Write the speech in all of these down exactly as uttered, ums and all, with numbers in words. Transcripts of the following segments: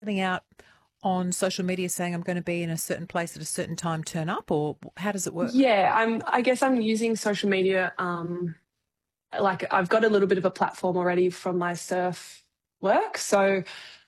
something out on social media saying I'm going to be in a certain place at a certain time, turn up, or how does it work? Yeah, I'm. I guess I'm using social media. Um, like I've got a little bit of a platform already from my surf work, so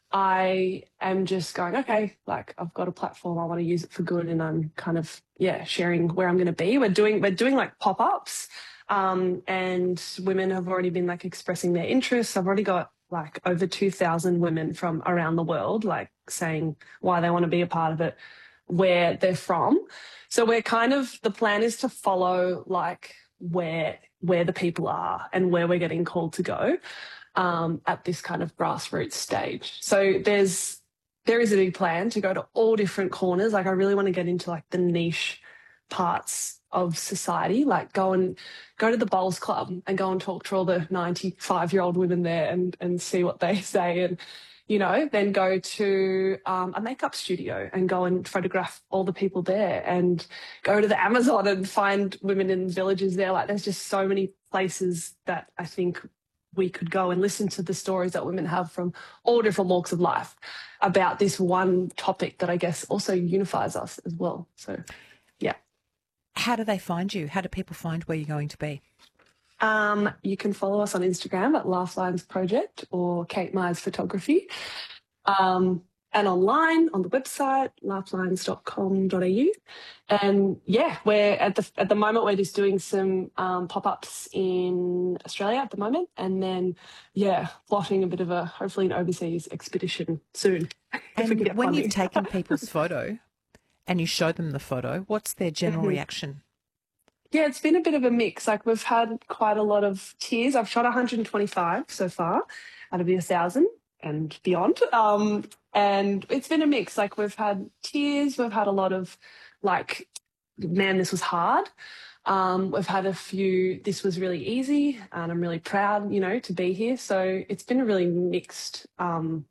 I am just going, okay, like I've got a platform, I want to use it for good, and I'm kind of yeah sharing where I'm going to be. We're doing we're doing like pop ups, um, and women have already been like expressing their interests. I've already got like over two thousand women from around the world like saying why they want to be a part of it, where they're from. So we're kind of, the plan is to follow like where where the people are and where we're getting called to go um, at this kind of grassroots stage. So there's there is a big plan to go to all different corners. Like I really want to get into like the niche parts of society, like go and go to the bowls club and go and talk to all the ninety-five year old women there and and see what they say, and you know then go to um, a makeup studio and go and photograph all the people there, and go to the Amazon and find women in villages there. Like there's just so many places that I think we could go and listen to the stories that women have from all different walks of life about this one topic that I guess also unifies us as well. So yeah. How do they find you? How do people find where you're going to be? Um, you can follow us on Instagram at Lifelines Project or Kate Myers Photography, um, and online on the website lifelines dot com dot a u. And yeah, we're at the at the moment we're just doing some um, pop-ups in Australia at the moment, and then yeah, plotting a bit of a hopefully an overseas expedition soon. And when funding. You've taken people's photo and you show them the photo, what's their general mm-hmm. reaction? Yeah, it's been a bit of a mix. Like we've had quite a lot of tears. I've shot one hundred twenty-five so far out of the one thousand and beyond. Um, and it's been a mix. Like we've had tears. We've had a lot of like, man, this was hard. Um, we've had a few, this was really easy, and I'm really proud, you know, to be here. So it's been a really mixed um,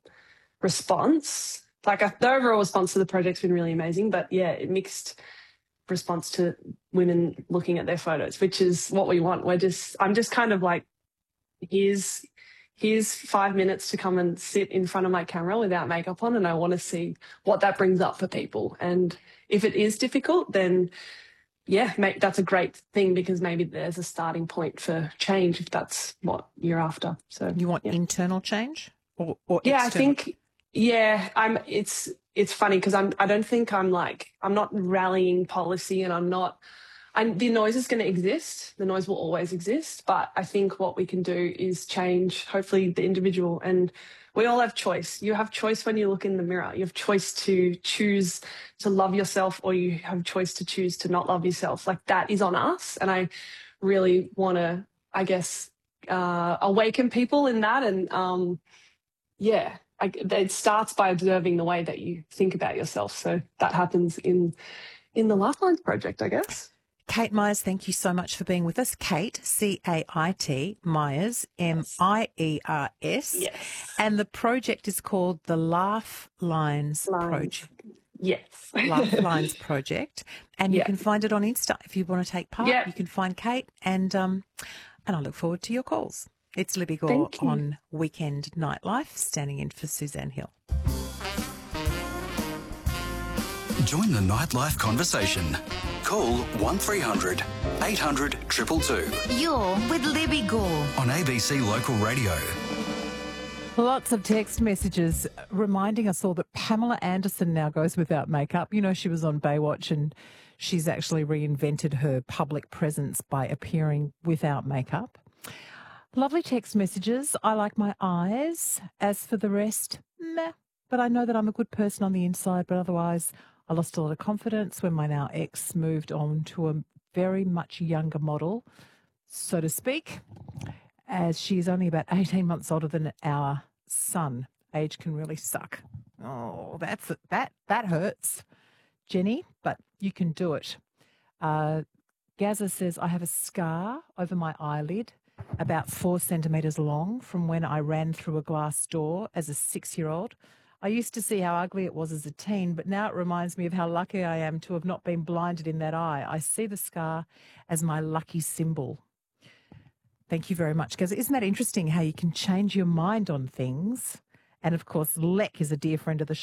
response. Like the overall response to the project's been really amazing, but yeah, it mixed response to women looking at their photos, which is what we want. We're just, I'm just kind of like, here's, here's five minutes to come and sit in front of my camera without makeup on, and I want to see what that brings up for people. And if it is difficult, then yeah, mate, that's a great thing, because maybe there's a starting point for change if that's what you're after. So you want yeah. internal change or, or yeah, external? I think yeah, I'm. It's it's funny because I'm. I don't think I'm like I'm not rallying policy, and I'm not. And the noise is going to exist. The noise will always exist. But I think what we can do is change, hopefully, the individual. And we all have choice. You have choice when you look in the mirror. You have choice to choose to love yourself, or you have choice to choose to not love yourself. Like that is on us. And I really want to, I guess, uh, awaken people in that. And um, yeah, I, it starts by observing the way that you think about yourself. So that happens in in the Lifelines project, I guess. Kate Myers, thank you so much for being with us. Kate, C A I T, Myers, M I E R S. Yes. And the project is called the Laugh Lines Lines. Project. Yes. Laugh Lines Project. And you yeah. can find it on Insta if you want to take part. Yeah. You can find Kate, and um, and I look forward to your calls. It's Libby Gore on Weekend Nightlife, standing in for Suzanne Hill. Join the nightlife conversation. Call one three hundred eight hundred two two two. You're with Libby Gore on A B C Local Radio. Lots of text messages reminding us all that Pamela Anderson now goes without makeup. You know, she was on Baywatch, and she's actually reinvented her public presence by appearing without makeup. Lovely text messages. I like my eyes. As for the rest, meh. But I know that I'm a good person on the inside, but otherwise I lost a lot of confidence when my now ex moved on to a very much younger model, so to speak, as she's only about eighteen months older than our son. Age can really suck. Oh, that's that that hurts, Jenny, but you can do it. Uh, Gaza says, I have a scar over my eyelid about four centimetres long from when I ran through a glass door as a six-year-old. I used to see how ugly it was as a teen, but now it reminds me of how lucky I am to have not been blinded in that eye. I see the scar as my lucky symbol. Thank you very much, Gaza. Isn't that interesting how you can change your mind on things? And, of course, Lek is a dear friend of the show.